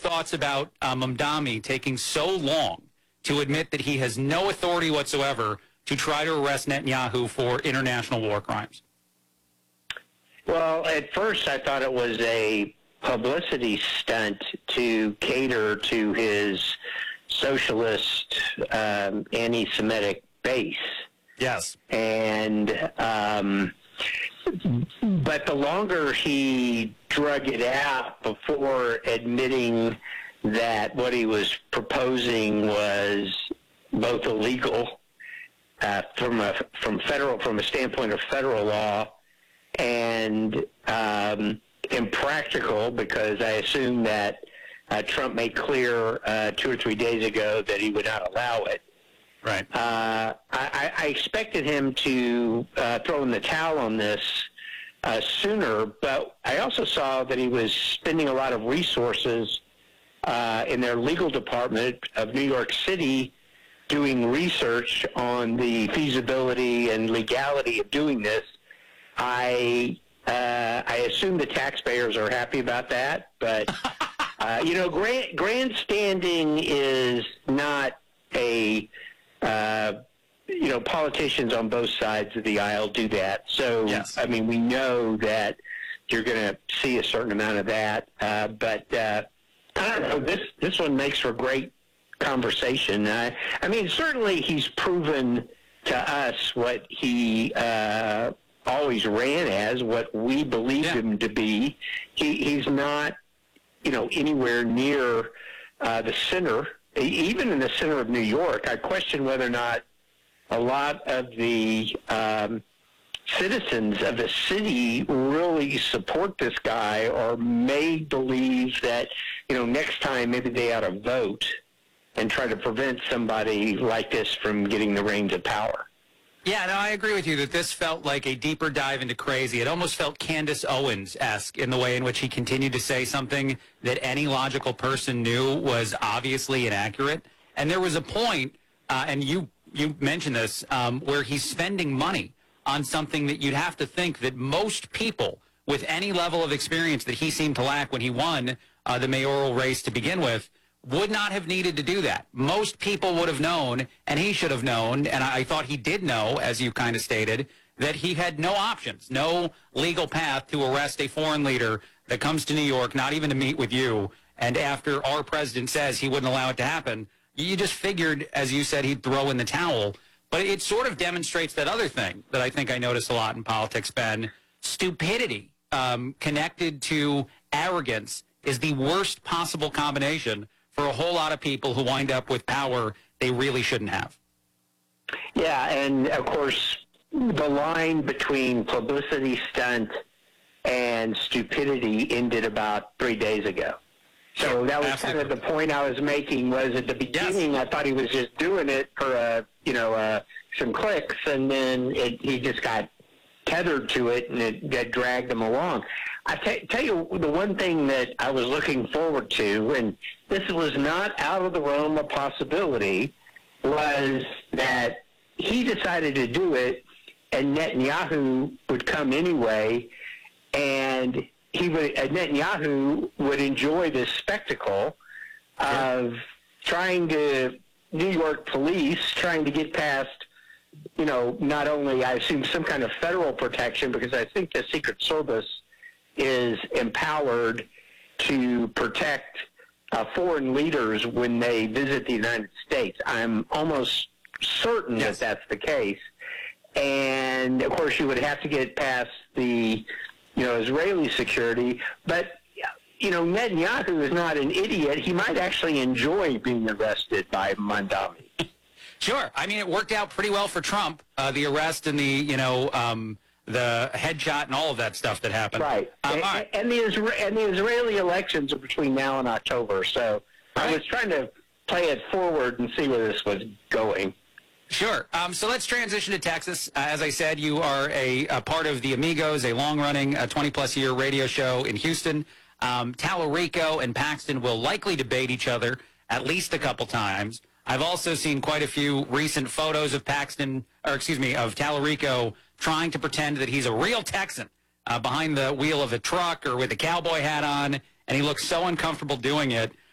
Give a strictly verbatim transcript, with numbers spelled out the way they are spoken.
thoughts about uh, Mamdani taking so long to admit that he has no authority whatsoever to try to arrest Netanyahu for international war crimes? Well, at first I thought it was a publicity stunt to cater to his socialist, um, anti-Semitic base. Yes. And, um, but the longer he drug it out before admitting that what he was proposing was both illegal uh, from a from federal from a standpoint of federal law and um, impractical, because I assume that uh, Trump made clear uh, two or three days ago that he would not allow it. Right. Uh, I, I expected him to uh, throw in the towel on this uh, sooner, but I also saw that he was spending a lot of resources uh, in their legal department of New York City doing research on the feasibility and legality of doing this. I uh, I assume the taxpayers are happy about that, but uh, you know, grand, grandstanding is not a uh, you know, politicians on both sides of the aisle do that. So yes. I mean, we know that you're going to see a certain amount of that, uh, but uh, I don't know. This this one makes for great conversation. Uh, I mean, certainly he's proven to us what he uh, always ran as, what we believed yeah. him to be. He, he's not, you know, anywhere near uh, the center, even in the center of New York. I question whether or not a lot of the um, citizens of the city really support this guy, or may believe that, you know, next time maybe they ought to vote and try to prevent somebody like this from getting the reins of power. Yeah, no, I agree with you that this felt like a deeper dive into crazy. It almost felt Candace Owens-esque in the way in which he continued to say something that any logical person knew was obviously inaccurate. And there was a point, uh, and you you mentioned this, um, where he's spending money on something that you'd have to think that most people with any level of experience that he seemed to lack when he won uh, the mayoral race to begin with would not have needed to do that. Most people would have known, and he should have known, and I thought he did know, as you kind of stated, that he had no options, no legal path to arrest a foreign leader that comes to New York, not even to meet with you, and after our president says he wouldn't allow it to happen, you just figured, as you said, he'd throw in the towel. But it sort of demonstrates that other thing that I think I notice a lot in politics, Ben. Stupidity um, connected to arrogance is the worst possible combination for a whole lot of people who wind up with power they really shouldn't have. Yeah, and of course, the line between publicity stunt and stupidity ended about three days ago. So that was Absolutely. kind of the point I was making, was at the beginning yes. I thought he was just doing it for, a, you know, uh, some clicks, and then it, he just got tethered to it, and it, it dragged him along. I t- tell you, the one thing that I was looking forward to, and this was not out of the realm of possibility, was that he decided to do it, and Netanyahu would come anyway, and he would, uh, Netanyahu would enjoy this spectacle of yeah. trying to, New York police trying to get past, you know, not only, I assume, some kind of federal protection, because I think the Secret Service is empowered to protect uh, foreign leaders when they visit the United States. I'm almost certain yes. that that's the case. And, of course, you would have to get past the, you know, Israeli security. But, you know, Netanyahu is not an idiot. He might actually enjoy being arrested by Mamdani. Sure. I mean, it worked out pretty well for Trump, uh, the arrest and the, you know, um, the headshot and all of that stuff that happened. Right. Um, and, all right. and, the Isra- and the Israeli elections are between now and October. So right. I was trying to play it forward and see where this was going. Sure. Um, so let's transition to Texas. Uh, as I said, you are a, a part of the Amigos, a long-running twenty-plus year radio show in Houston. Um, Tallarico and Paxton will likely debate each other at least a couple times. I've also seen quite a few recent photos of Paxton, or excuse me, of Tallarico trying to pretend that he's a real Texan uh, behind the wheel of a truck or with a cowboy hat on, and he looks so uncomfortable doing it.